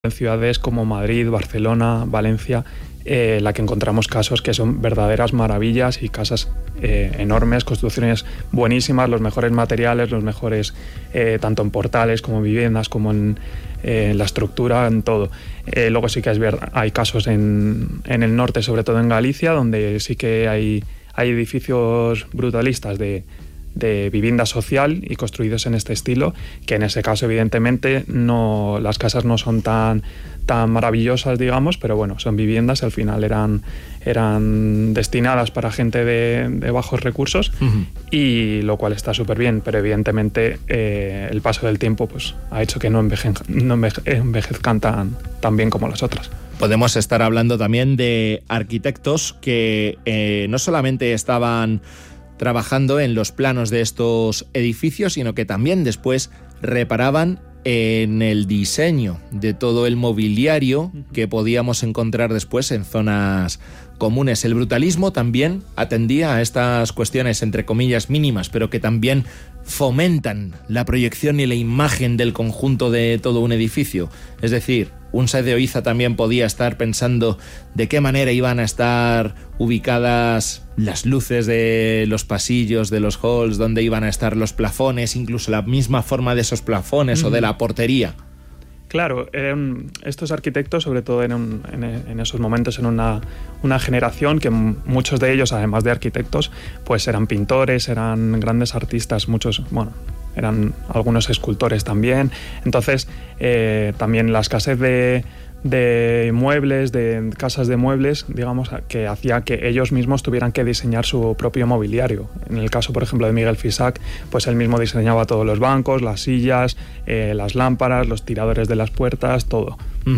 En ciudades como Madrid, Barcelona, Valencia, la que encontramos casos que son verdaderas maravillas y casas enormes, construcciones buenísimas, los mejores materiales, los mejores tanto en portales como en viviendas, como en la estructura, en todo. Luego sí que hay casos en el norte, sobre todo en Galicia, donde sí que hay edificios brutalistas de vivienda social y construidos en este estilo, que en ese caso evidentemente las casas no son tan maravillosas, digamos, pero bueno, son viviendas y al final eran destinadas para gente de bajos recursos, y lo cual está súper bien, pero evidentemente el paso del tiempo pues ha hecho que no envejezcan tan bien como las otras. Podemos estar hablando también de arquitectos que no solamente estaban trabajando en los planos de estos edificios, sino que también después reparaban en el diseño de todo el mobiliario que podíamos encontrar después en zonas comunes. El brutalismo también atendía a estas cuestiones, entre comillas, mínimas, pero que también fomentan la proyección y la imagen del conjunto de todo un edificio. Es decir, un Sáez de Oiza también podía estar pensando de qué manera iban a estar ubicadas las luces de los pasillos, de los halls, dónde iban a estar los plafones, incluso la misma forma de esos plafones o de la portería. Claro, estos arquitectos, sobre todo en esos momentos, en una generación que muchos de ellos, además de arquitectos, pues eran pintores, eran grandes artistas, muchos, bueno, eran algunos escultores también. Entonces, también las casas de muebles, de casas de muebles, digamos, que hacía que ellos mismos tuvieran que diseñar su propio mobiliario. En el caso, por ejemplo, de Miguel Fisac, pues él mismo diseñaba todos los bancos, las sillas, las lámparas, los tiradores de las puertas, todo.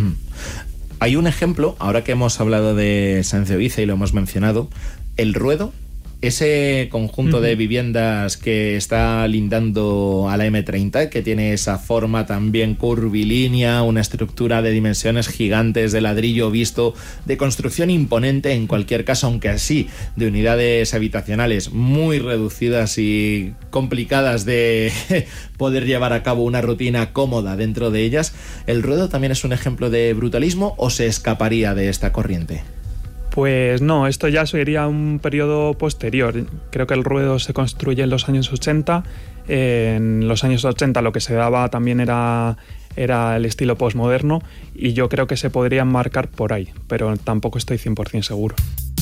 Hay un ejemplo, ahora que hemos hablado de Sáenz de Oiza y lo hemos mencionado, el Ruedo. Ese conjunto de viviendas que está lindando a la M30, que tiene esa forma también curvilínea, una estructura de dimensiones gigantes de ladrillo visto, de construcción imponente en cualquier caso, aunque así de unidades habitacionales muy reducidas y complicadas de poder llevar a cabo una rutina cómoda dentro de ellas. ¿El Ruedo también es un ejemplo de brutalismo o se escaparía de esta corriente? Pues no, esto ya sería un periodo posterior. Creo que el Ruedo se construye en los años 80. En los años 80 lo que se daba también era el estilo posmoderno, y yo creo que se podría enmarcar por ahí, pero tampoco estoy 100% seguro.